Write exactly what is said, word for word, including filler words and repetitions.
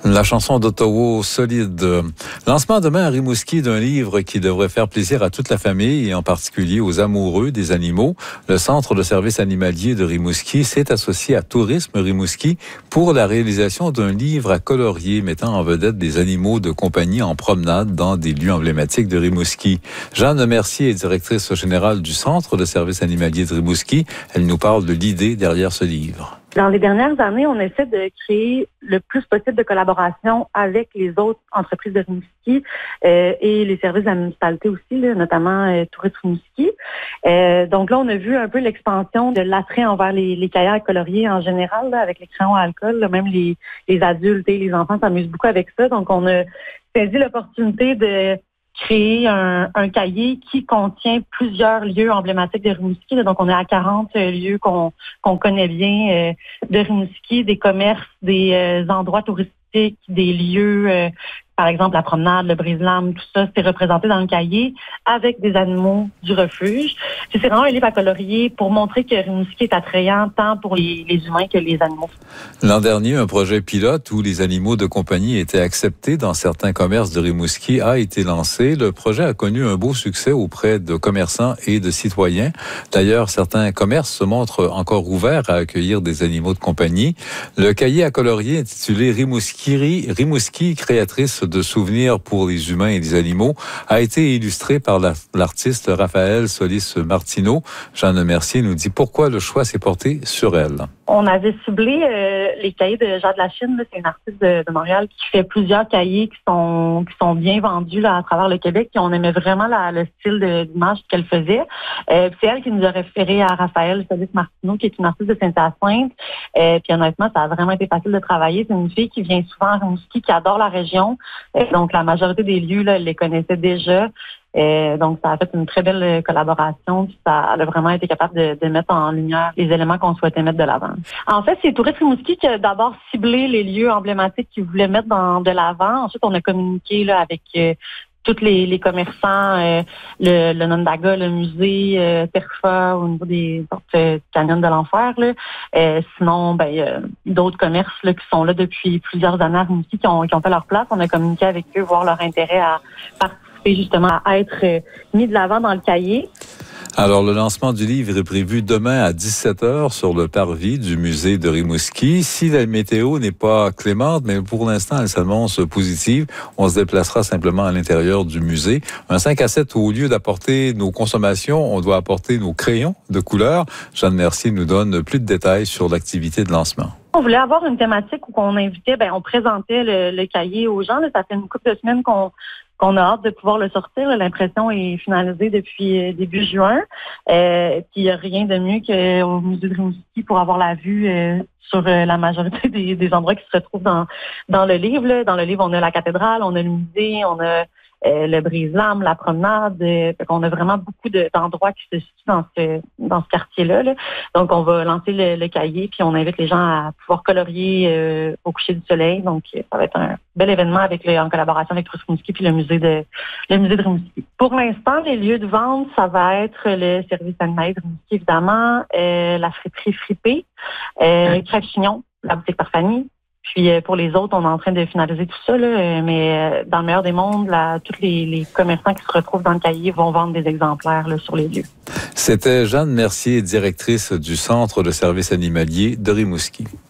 La chanson d'Ottawa solide. Lancement demain à Rimouski d'un livre qui devrait faire plaisir à toute la famille et en particulier aux amoureux des animaux. Le Centre de services animaliers de Rimouski s'est associé à Tourisme Rimouski pour la réalisation d'un livre à colorier mettant en vedette des animaux de compagnie en promenade dans des lieux emblématiques de Rimouski. Jeanne Mercier est directrice générale du Centre de services animaliers de Rimouski. Elle nous parle de l'idée derrière ce livre. Dans les dernières années, on essaie de créer le plus possible de collaboration avec les autres entreprises de Rimouski euh, et les services de la municipalité aussi, là, notamment euh, Tourisme Rimouski. Euh, donc là, on a vu un peu l'expansion de l'attrait envers les, les kayaks coloriés en général, là, avec les crayons à alcool. Là, même les, les adultes et les enfants s'amusent beaucoup avec ça. Donc, on a saisi l'opportunité de créer un, un cahier qui contient plusieurs lieux emblématiques de Rimouski. Donc, on est à quarante lieux qu'on qu'on connaît bien euh, de Rimouski, des commerces, des euh, endroits touristiques, des lieux, euh, par exemple la promenade, le brise-lames, tout ça, c'est représenté dans le cahier avec des animaux du refuge. C'est vraiment un livre à colorier pour montrer que Rimouski est attrayant tant pour les, les humains que les animaux. L'an dernier, un projet pilote où les animaux de compagnie étaient acceptés dans certains commerces de Rimouski a été lancé. Le projet a connu un beau succès auprès de commerçants et de citoyens. D'ailleurs, certains commerces se montrent encore ouverts à accueillir des animaux de compagnie. Le cahier à colorier intitulé Rimouski, Rimouski, créatrice de souvenirs pour les humains et les animaux, a été illustré par la, l'artiste Raphaël Solis-Martineau. Jeanne Mercier nous dit pourquoi le choix s'est porté sur elle. On avait ciblé euh, les cahiers de Jade Lachine, là, c'est une artiste de, de Montréal qui fait plusieurs cahiers qui sont qui sont bien vendus là, à travers le Québec. Et on aimait vraiment la, le style de, d'image qu'elle faisait. Euh, c'est elle qui nous a référé à Raphaël Solis-Martineau, qui est une artiste de Saint-Hyacinthe. Euh, puis honnêtement, ça a vraiment été facile de travailler. C'est une fille qui vient souvent à Rimouski, qui adore la région. Euh, donc la majorité des lieux, là, elle les connaissait déjà. Euh, donc, ça a fait une très belle collaboration. Puis ça, elle a vraiment été capable de, de mettre en lumière les éléments qu'on souhaitait mettre de l'avant. En fait, c'est Tourisme Rimouski qui a d'abord ciblé les lieux emblématiques qu'ils voulaient mettre dans, de l'avant. Ensuite, on a communiqué là, avec euh, tous les, les commerçants, euh, le, le Nondaga, le musée, euh, Terfa, au niveau des portes euh, canyons de l'enfer. Là. Euh, sinon, ben, euh, d'autres commerces là, qui sont là depuis plusieurs années à Rimouski qui ont, qui ont fait leur place. On a communiqué avec eux, voir leur intérêt à participer justement à être mis de l'avant dans le cahier. Alors, le lancement du livre est prévu demain à dix-sept heures sur le parvis du musée de Rimouski. Si la météo n'est pas clémente, mais pour l'instant, elle s'annonce positive, on se déplacera simplement à l'intérieur du musée. Un cinq à sept, au lieu d'apporter nos consommations, on doit apporter nos crayons de couleur. Jeanne Mercier nous donne plus de détails sur l'activité de lancement. On voulait avoir une thématique où on invitait, ben, on présentait le, le cahier aux gens. Là, ça fait une couple de semaines qu'on qu'on a hâte de pouvoir le sortir. Là. L'impression est finalisée depuis début juin. Euh, puis il n'y a rien de mieux qu'au musée de Rimouski pour avoir la vue euh, sur euh, la majorité des, des endroits qui se retrouvent dans, dans le livre. Là. Dans le livre, on a la cathédrale, on a le musée, on a euh, le brise-lames, la promenade. Euh, fait qu'on a vraiment beaucoup de, d'endroits qui se situent dans ce, dans ce quartier-là. Là. Donc, on va lancer le, le cahier, puis on invite les gens à pouvoir colorier euh, au coucher du soleil. Donc, ça va être un bel événement avec le, en collaboration avec Tourisme Rimouski puis le musée de le musée de Rimouski. Pour l'instant, les lieux de vente, ça va être le service animalier de Rimouski, évidemment, euh, la friterie Fripée, euh, Crêpe Chignon, la boutique par famille. Puis euh, pour les autres, on est en train de finaliser tout ça, là, mais euh, dans le meilleur des mondes, là, tous les, les commerçants qui se retrouvent dans le cahier vont vendre des exemplaires là, sur les lieux. C'était Jeanne Mercier, directrice du Centre de services animaliers de Rimouski.